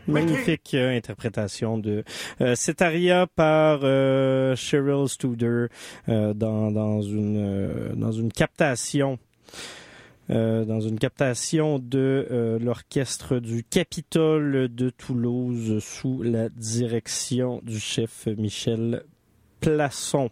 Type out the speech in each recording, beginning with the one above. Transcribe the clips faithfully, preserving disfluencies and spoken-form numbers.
Magnifique euh, interprétation de euh, cette aria par euh, Cheryl Studer euh, dans dans une euh, dans une captation euh, dans une captation de euh, l'orchestre du Capitole de Toulouse sous la direction du chef Michel Plasson,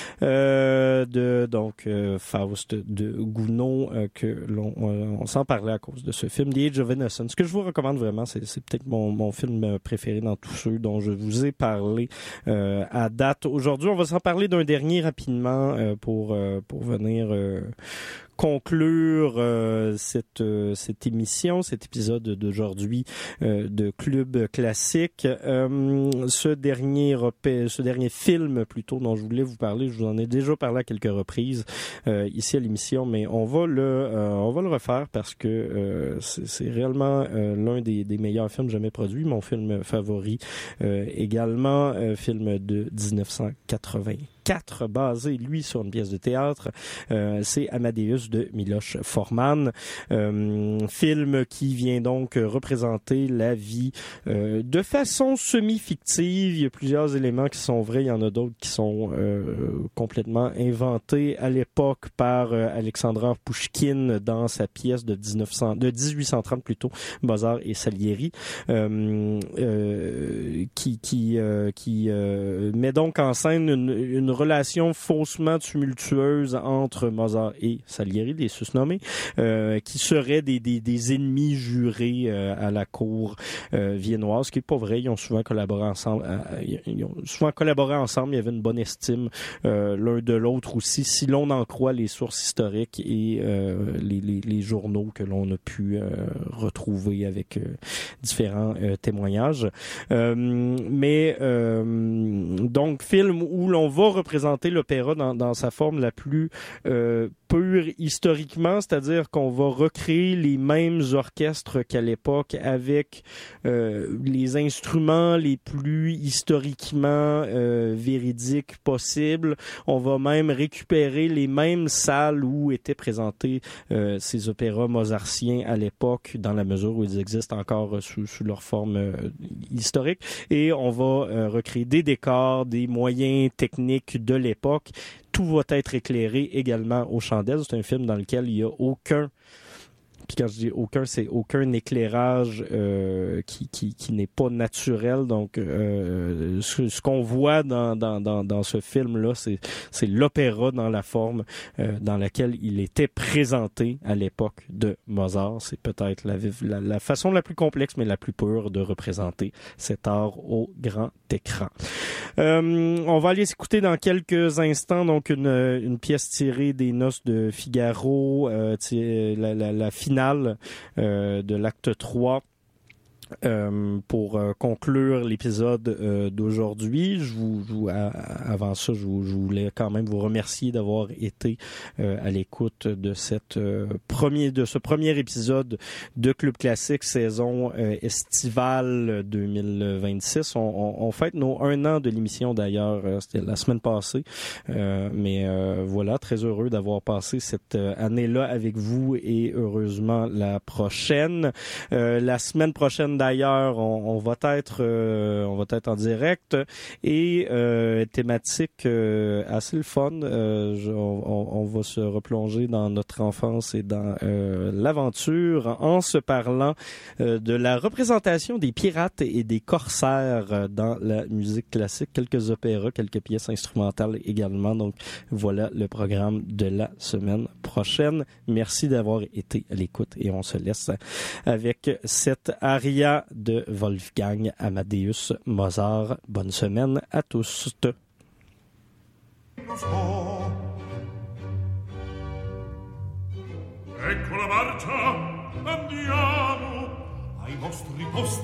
euh, de donc euh, Faust de Gounod, euh, que l'on euh, on s'en parlait à cause de ce film, The Age of Innocence. Ce que je vous recommande vraiment, c'est, c'est peut-être mon, mon film préféré dans tous ceux dont je vous ai parlé euh, à date. Aujourd'hui, on va s'en parler d'un dernier rapidement euh, pour euh, pour venir euh, conclure euh, cette euh, cette émission, cet épisode d'aujourd'hui euh, de Club Classique. Euh, ce dernier repé- ce dernier film plutôt dont je voulais vous parler, je vous en ai déjà parlé à quelques reprises euh, ici à l'émission, mais on va le euh, on va le refaire parce que euh, c'est, c'est réellement euh, l'un des, des meilleurs films jamais produits, mon film favori euh, également, euh, film de dix-neuf cent quatre-vingt-quatre, basé lui sur une pièce de théâtre. Euh, c'est Amadeus de Miloš Forman, euh, film qui vient donc représenter la vie euh, de façon semi-fictive. Il y a plusieurs éléments qui sont vrais, il y en a d'autres qui sont euh, complètement inventés à l'époque par euh, Alexandre Pouchkine dans sa pièce de dix-neuf cents, de dix-huit cent trente plutôt, Mozart et Salieri, euh, euh, qui qui euh, qui euh, met donc en scène une, une relation faussement tumultueuse entre Mozart et Salieri, des susnommés, euh, qui seraient des, des, des ennemis jurés euh, à la cour euh, viennoise, ce qui est pas vrai. Ils ont souvent collaboré ensemble. Euh, ils ont souvent collaboré ensemble. Il y avait une bonne estime euh, l'un de l'autre aussi, si l'on en croit les sources historiques et euh, les, les, les journaux que l'on a pu euh, retrouver avec euh, différents euh, témoignages. Euh, mais euh, donc film où l'on va représenter l'opéra dans, dans sa forme la plus euh, pure historiquement, c'est-à-dire qu'on va recréer les mêmes orchestres qu'à l'époque avec euh, les instruments les plus historiquement euh, véridiques possibles. On va même récupérer les mêmes salles où étaient présentés euh, ces opéras mozartiens à l'époque, dans la mesure où ils existent encore euh, sous, sous leur forme euh, historique. Et on va euh, recréer des décors, des moyens techniques de l'époque. Tout va être éclairé également aux chandelles. C'est un film dans lequel il n'y a aucun, puis quand je dis aucun, c'est aucun éclairage euh, qui, qui, qui n'est pas naturel. Donc, euh, ce, ce qu'on voit dans, dans, dans, dans ce film-là, c'est, c'est l'opéra dans la forme euh, dans laquelle il était présenté à l'époque de Mozart. C'est peut-être la, la, la façon la plus complexe, mais la plus pure de représenter cet art au grand écran. Euh, on va aller s'écouter dans quelques instants donc une, une pièce tirée des Noces de Figaro, euh, la, la, la finale euh, de l'acte trois. Euh, pour euh, conclure l'épisode euh, d'aujourd'hui, je vous, je vous à, avant ça, je, vous, je voulais quand même vous remercier d'avoir été euh, à l'écoute de cette euh, premier de ce premier épisode de Club Classique saison euh, estivale deux mille vingt-six. On, on, on fête nos un an de l'émission d'ailleurs, euh, c'était la semaine passée, euh, mais euh, voilà, très heureux d'avoir passé cette euh, année-là avec vous et heureusement la prochaine, euh, la semaine prochaine. D'ailleurs, on, on va être, euh, on va être en direct et euh, thématique euh, assez le fun. Euh, je, on, on va se replonger dans notre enfance et dans euh, l'aventure en se parlant euh, de la représentation des pirates et des corsaires dans la musique classique. Quelques opéras, quelques pièces instrumentales également. Donc voilà le programme de la semaine prochaine. Merci d'avoir été à l'écoute et on se laisse avec cette aria de Wolfgang Amadeus Mozart. Bonne semaine à tous. Ecco la marcia, andiamo ai vostri posti.